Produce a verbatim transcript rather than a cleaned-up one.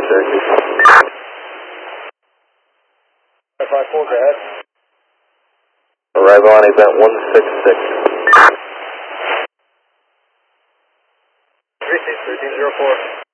Cherokee. five four, go ahead. Arrival on event one six six. three six, thirteen zero four.